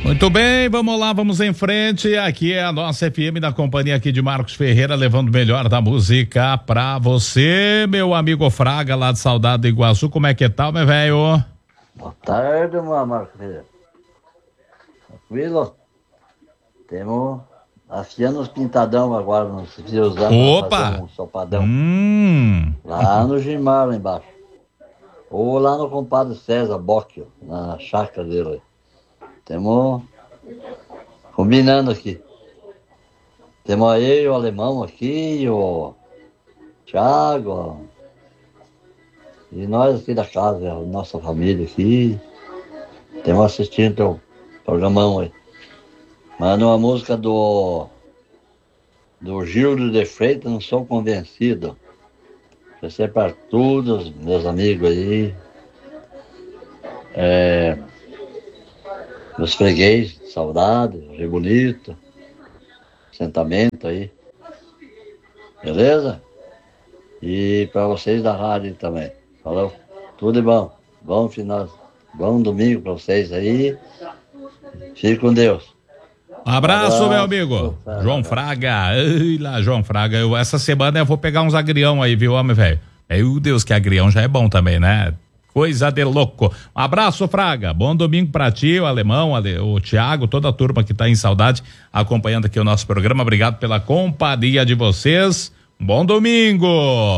Muito bem, vamos lá, vamos em frente. Aqui é a nossa FM da companhia aqui de Marcos Ferreira, levando o melhor da música pra você, meu amigo Fraga, lá de Saudade do Iguaçu. Como é que tá, meu velho? Boa tarde, meu Marcos Ferreira. Tranquilo? Temos afiando os pintadão agora, nos fios Opa! fazer um sopadão. Lá no Gimar, lá embaixo. Ou lá no compadre César Bocchio, na chácara dele. Temos combinando aqui. Temos aí o alemão aqui, o Thiago, e nós aqui da casa, a nossa família aqui. Temos assistindo o programão aí. Manda uma música do Gildo de Freitas, Não Sou Convencido. Vai ser para todos meus amigos aí. Meus freguês, saudade, Rio Bonito, assentamento aí. Beleza? E para vocês da rádio também. Falou? Tudo de bom. Bom final, bom domingo para vocês aí. Fique com Deus. Abraço, meu amigo. João Fraga. Ei, lá, João Fraga. Essa semana eu vou pegar uns agrião aí, viu, homem, velho? Meu Deus, que agrião já é bom também, né? Coisa de louco. Um abraço, Fraga. Bom domingo pra ti, o alemão, o Thiago, toda a turma que tá em saudade, acompanhando aqui o nosso programa. Obrigado pela companhia de vocês. Bom domingo.